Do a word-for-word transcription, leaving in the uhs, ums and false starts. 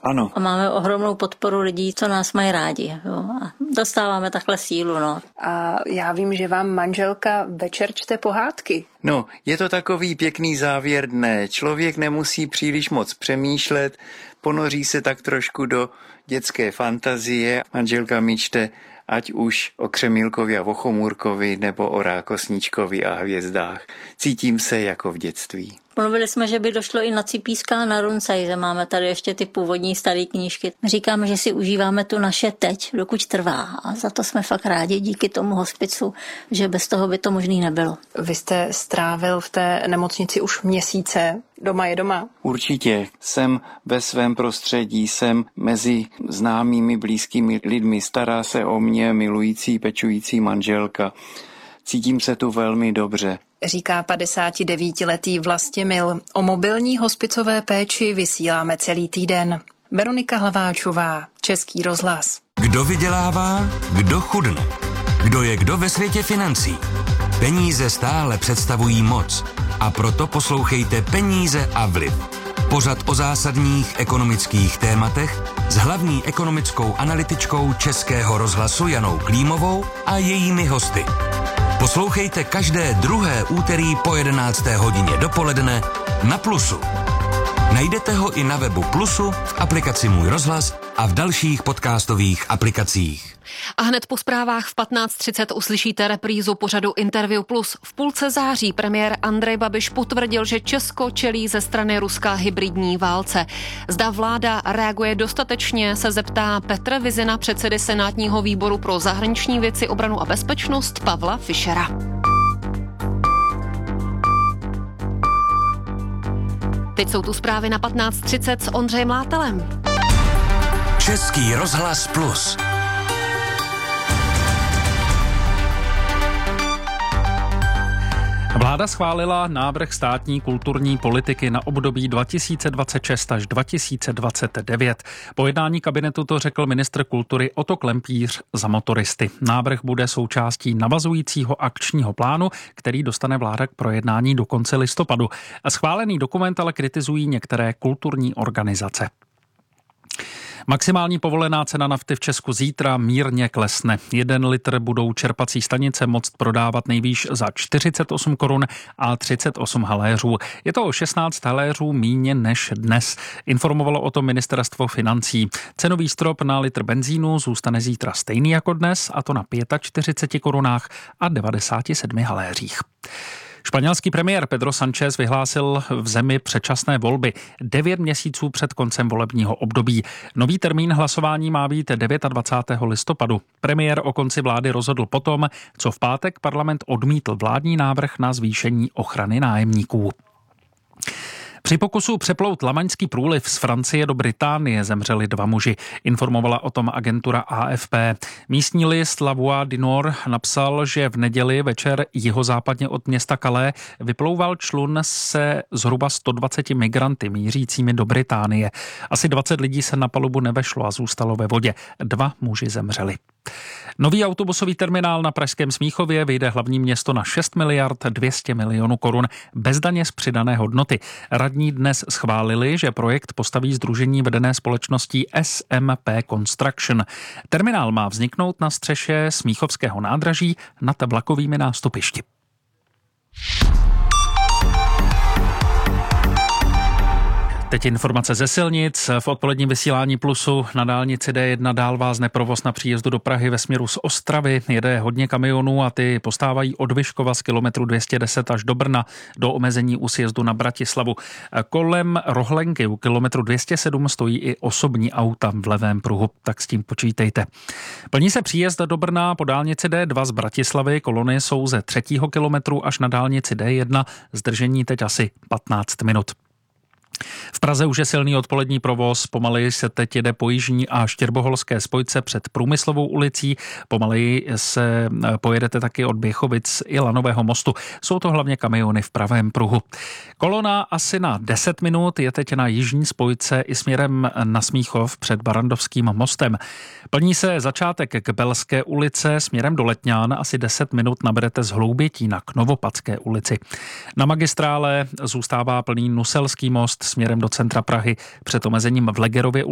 Ano. A máme ohromnou podporu lidí, co nás mají rádi. Jo. A dostáváme takhle sílu. No. A já vím, že vám manželka večer čte pohádky. No, je to takový pěkný závěr dne. Člověk nemusí příliš moc přemýšlet, ponoří se tak trošku do dětské fantazie. Manželka mi čte ať už o Křemílkovi a Vochomůrkovi nebo o Rákosníčkovi a hvězdách. Cítím se jako v dětství. Mluvili jsme, že by došlo i na Cipíska a na Runcajze. Máme tady ještě ty původní staré knížky. Říkáme, že si užíváme tu naše teď, dokud trvá. A za to jsme fakt rádi díky tomu hospicu, že bez toho by to možný nebylo. Vy jste strávil v té nemocnici už měsíce. Doma je doma? Určitě. Jsem ve svém prostředí, jsem mezi známými, blízkými lidmi. Stará se o mě milující, pečující manželka. Cítím se tu velmi dobře. Říká padesátidevítiletý Vlastimil. O mobilní hospicové péči vysíláme celý týden. Veronika Hlaváčová, Český rozhlas. Kdo vydělává, kdo chudne. Kdo je kdo ve světě financí. Peníze stále představují moc. A proto poslouchejte Peníze a vliv. Pořad o zásadních ekonomických tématech s hlavní ekonomickou analytičkou Českého rozhlasu Janou Klímovou a jejími hosty. Poslouchejte každé druhé úterý po jedenácté hodině dopoledne na Plusu. Najdete ho i na webu Plusu, v aplikaci Můj rozhlas a v dalších podcastových aplikacích. A hned po zprávách v patnáct třicet uslyšíte reprízu pořadu Interview Plus. V půlce září premiér Andrej Babiš potvrdil, že Česko čelí ze strany Ruska hybridní válce. Zda vláda reaguje dostatečně, se zeptá Petr Vizina, předsedy Senátního výboru pro zahraniční věci, obranu a bezpečnost Pavla Fischera. Teď jsou tu zprávy na patnáct třicet s Ondřejem Látelem. Český rozhlas Plus. Vláda schválila návrh státní kulturní politiky na období dva tisíce dvacet šest až dva tisíce dvacet devět. Po jednání kabinetu to řekl ministr kultury Otto Klempíř za Motoristy. Návrh bude součástí navazujícího akčního plánu, který dostane vláda k projednání do konce listopadu. Schválený dokument ale kritizují některé kulturní organizace. Maximální povolená cena nafty v Česku zítra mírně klesne. Jeden litr budou čerpací stanice moct prodávat nejvýš za čtyřicet osm korun a třicet osm haléřů. Je to o šestnáct haléřů míně než dnes. Informovalo o tom ministerstvo financí. Cenový strop na litr benzínu zůstane zítra stejný jako dnes, a to na čtyřicet pět korunách a devadesát sedm haléřích. Španělský premiér Pedro Sánchez vyhlásil v zemi předčasné volby devět měsíců před koncem volebního období. Nový termín hlasování má být dvacátého devátého listopadu. Premiér o konci vlády rozhodl potom, co v pátek parlament odmítl vládní návrh na zvýšení ochrany nájemníků. Při pokusu přeplout Lamaňský průliv z Francie do Británie zemřeli dva muži. Informovala o tom agentura A F P. Místní list La Voix du Nord napsal, že v neděli večer jihozápadně od města Calais vyplouval člun se zhruba sto dvaceti migranty mířícími do Británie. Asi dvacet lidí se na palubu nevešlo a zůstalo ve vodě. Dva muži zemřeli. Nový autobusový terminál na pražském Smíchově vyjde hlavní město na šest miliard dvě stě milionů korun bez daně z přidané hodnoty. Radní dnes schválili, že projekt postaví sdružení vedené společností S M P Construction. Terminál má vzniknout na střeše Smíchovského nádraží nad vlakovými nástupišti. Teď informace ze silnic. V odpoledním vysílání Plusu na dálnici D jedna dál vázne provoz na příjezdu do Prahy ve směru z Ostravy. Jede hodně kamionů a ty postávají od Vyškova z kilometru dvě stě deset až do Brna do omezení u sjezdu na Bratislavu. Kolem Rohlenky u kilometru dvě stě sedm stojí i osobní auta v levém pruhu, tak s tím počítejte. Plní se příjezd do Brna po dálnici D dva z Bratislavy. Kolony jsou ze třetího kilometru až na dálnici D jedna. Zdržení teď asi patnáct minut. V Praze už je silný odpolední provoz, pomaleji se teď jede po jižní a štěrboholské spojce před Průmyslovou ulicí, pomaleji se pojedete taky od Běchovic i Lanového mostu. Jsou to hlavně kamiony v pravém pruhu. Kolona asi na deset minut je teď na jižní spojce i směrem na Smíchov před Barandovským mostem. Plní se začátek k Belské ulice směrem do Letňán, asi deset minut naberete z Hloubětína k Novopadské ulici. Na magistrále zůstává plný Nuselský most směrem do centra Prahy před omezením v Legerově